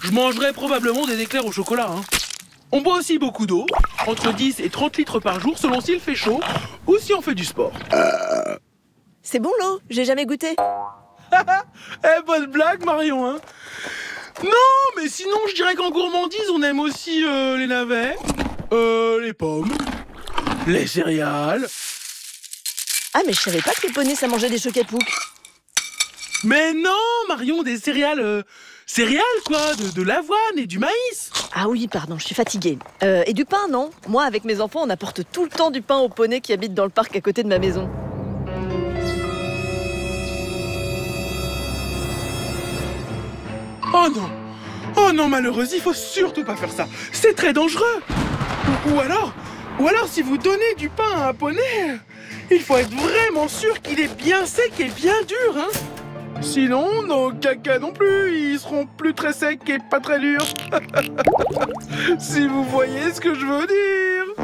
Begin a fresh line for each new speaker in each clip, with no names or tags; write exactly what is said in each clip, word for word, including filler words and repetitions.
je mangerais probablement des éclairs au chocolat. Hein. On boit aussi beaucoup d'eau, entre dix et trente litres par jour, selon s'il fait chaud ou si on fait du sport.
Euh... C'est bon l'eau, j'ai jamais goûté.
Eh, bonne blague, Marion, hein. Non, mais sinon, je dirais qu'en gourmandise, on aime aussi euh, les navets, euh, les pommes, les céréales.
Ah, mais je savais pas que les poneys, ça mangeait des choquets-poucs.
Mais non, Marion, des céréales... Euh, céréales, quoi, de, de l'avoine et du maïs.
Ah oui, pardon, je suis fatiguée. Euh, et du pain, non? Moi, avec mes enfants, on apporte tout le temps du pain aux poneys qui habitent dans le parc à côté de ma maison.
Oh non! Oh non, malheureuse, il faut surtout pas faire ça. C'est très dangereux. Ou, ou alors, ou alors, si vous donnez du pain à un poney, il faut être vraiment sûr qu'il est bien sec et bien dur, hein. Sinon, nos caca non plus, ils seront plus très secs et pas très durs. Si vous voyez ce que je veux dire.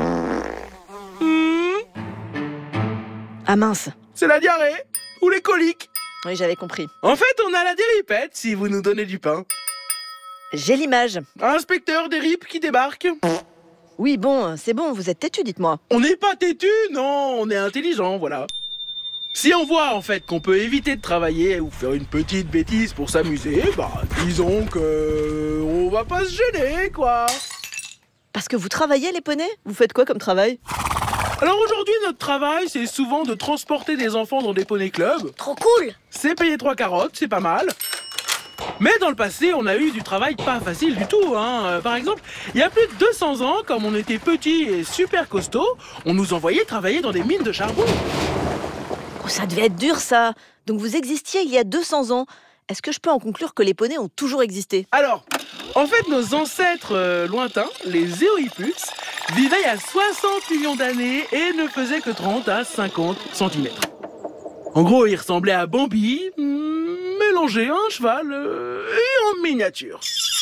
Hmm.
Ah mince.
C'est la diarrhée ou les coliques.
Oui, j'avais compris.
En fait, on a la déripette si vous nous donnez du pain.
J'ai l'image.
Inspecteur des ripes qui débarque.
Oui, bon, c'est bon, vous êtes têtu, dites-moi.
On n'est pas têtu, non, on est intelligent, voilà. Si on voit en fait qu'on peut éviter de travailler ou faire une petite bêtise pour s'amuser, bah disons que on va pas se gêner, quoi.
Parce que vous travaillez les poneys? Vous faites quoi comme travail?
Alors aujourd'hui, notre travail, c'est souvent de transporter des enfants dans des poney clubs.
Trop cool!
C'est payer trois carottes, c'est pas mal. Mais dans le passé, on a eu du travail pas facile du tout, hein. Euh, par exemple, il y a plus de deux cents ans, comme on était petits et super costauds, on nous envoyait travailler dans des mines de charbon.
Oh, ça devait être dur, ça. Donc vous existiez il y a deux cents ans. Est-ce que je peux en conclure que les poneys ont toujours existé?
Alors, en fait, nos ancêtres euh, lointains, les Eohippus, vivaient il y a soixante millions d'années et ne faisaient que trente à cinquante centimètres. En gros, ils ressemblaient à Bambi, mm, mélangé à un cheval euh, et en miniature.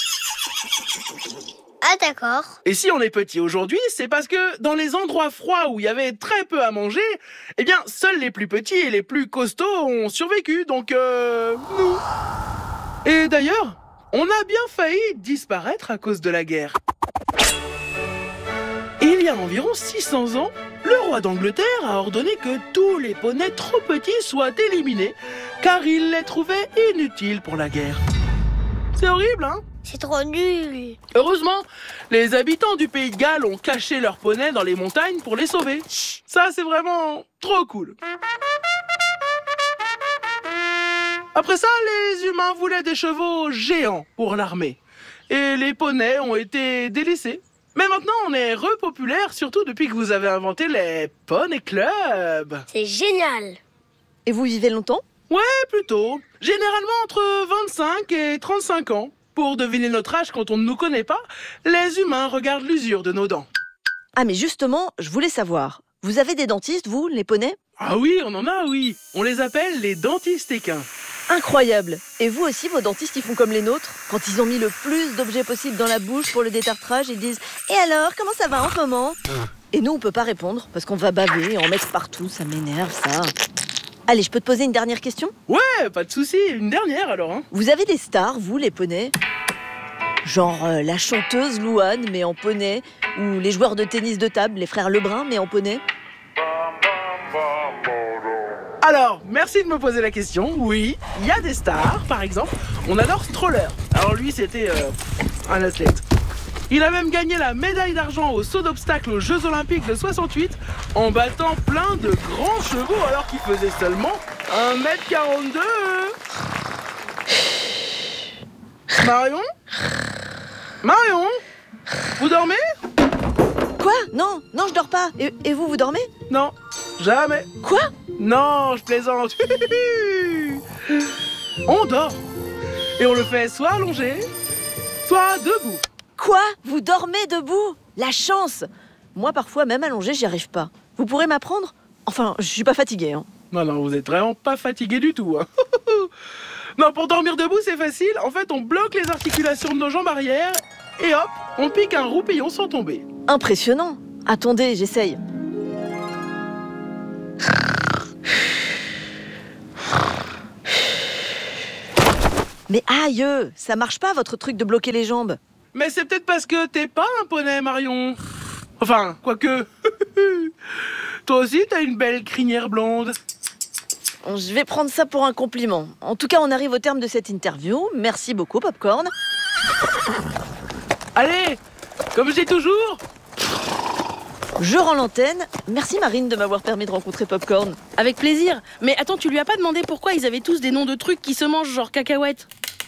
Ah d'accord.
Et si on est petit aujourd'hui, c'est parce que dans les endroits froids où il y avait très peu à manger, eh bien, seuls les plus petits et les plus costauds ont survécu, donc euh, nous. Et d'ailleurs, on a bien failli disparaître à cause de la guerre. Et il y a environ six cents ans, le roi d'Angleterre a ordonné que tous les poneys trop petits soient éliminés, car il les trouvait inutiles pour la guerre. C'est horrible, hein?
C'est trop nul.
Heureusement, les habitants du pays de Galles ont caché leurs poneys dans les montagnes pour les sauver. Ça, c'est vraiment trop cool. Après ça, les humains voulaient des chevaux géants pour l'armée. Et les poneys ont été délaissés. Mais maintenant, on est repopulaire, surtout depuis que vous avez inventé les Poney Club.
C'est génial.
Et vous vivez longtemps?
Ouais, plutôt. Généralement entre vingt-cinq et trente-cinq ans. Pour deviner notre âge quand on ne nous connaît pas, les humains regardent l'usure de nos dents.
Ah mais justement, je voulais savoir, vous avez des dentistes, vous, les poneys?
Ah oui, on en a, oui. On les appelle les dentistes équins.
Incroyable. Et vous aussi, vos dentistes, ils font comme les nôtres? Quand ils ont mis le plus d'objets possible dans la bouche pour le détartrage, ils disent « Et alors, comment ça va en ce moment ?» Et nous, on peut pas répondre, parce qu'on va baver et en mettre partout, ça m'énerve, ça. Allez, je peux te poser une dernière question?
Ouais, pas de souci. Une dernière, alors. Hein.
Vous avez des stars, vous, les poneys? Genre euh, la chanteuse Louane, mais en poney, ou les joueurs de tennis de table, les frères Lebrun, mais en poney?
Alors, merci de me poser la question. Oui, il y a des stars, par exemple. On adore Stroller. Alors lui, c'était euh, un athlète. Il a même gagné la médaille d'argent au saut d'obstacle aux Jeux Olympiques de soixante-huit en battant plein de grands chevaux alors qu'il faisait seulement un mètre quarante-deux. Marion? Marion? Vous dormez?
Quoi? Non, non, je dors pas. Et, et vous, vous dormez?
Non, jamais.
Quoi?
Non, je plaisante. On dort. Et on le fait soit allongé, soit debout.
Quoi? Vous dormez debout? La chance! Moi, parfois, même allongée, j'y arrive pas. Vous pourrez m'apprendre? Enfin, je suis pas fatiguée, hein.
Non, non, vous êtes vraiment pas fatigué du tout. Hein. Non, pour dormir debout, c'est facile. En fait, on bloque les articulations de nos jambes arrière et hop, on pique un roupillon sans tomber.
Impressionnant. Attendez, j'essaye. Mais aïe, ça marche pas votre truc de bloquer les jambes.
Mais c'est peut-être parce que t'es pas un poney, Marion. Enfin, quoique. Toi aussi, t'as une belle crinière blonde.
Je vais prendre ça pour un compliment. En tout cas, on arrive au terme de cette interview. Merci beaucoup, Popcorn.
Allez, comme je dis toujours.
Je rends l'antenne. Merci Marine de m'avoir permis de rencontrer Popcorn.
Avec plaisir. Mais attends, tu lui as pas demandé pourquoi ils avaient tous des noms de trucs qui se mangent, genre cacahuètes?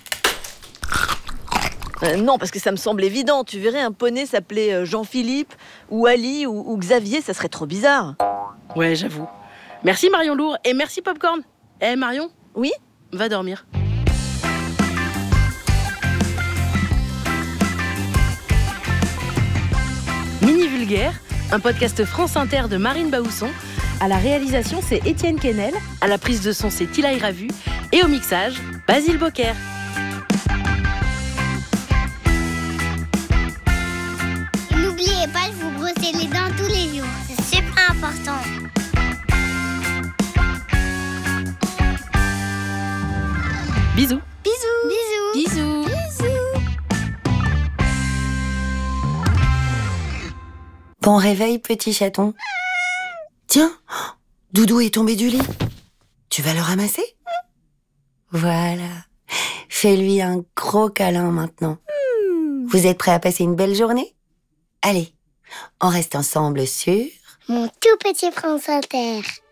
Euh, non, parce que ça me semble évident. Tu verrais un poney s'appeler euh, Jean-Philippe, ou Ali, ou, ou Xavier, ça serait trop bizarre.
Ouais, j'avoue. Merci Marion Lourd et merci Popcorn. Eh Marion?
Oui?
Va dormir. Mini Vulgaire, un podcast France Inter de Marine Baousson. À la réalisation, c'est Étienne Quesnel. À la prise de son, c'est Tilaï Ravu. Et au mixage, Basile Bocquer.
N'oubliez pas de vous brosser les dents tous les jours. C'est super important.
Bisous.
Bisous.
Bisous.
Bisous.
Bon réveil, petit chaton. Tiens, Doudou est tombé du lit. Tu vas le ramasser? Voilà. Fais-lui un gros câlin maintenant. Vous êtes prêts à passer une belle journée? Allez, on reste ensemble sur...
Mon tout petit France Inter.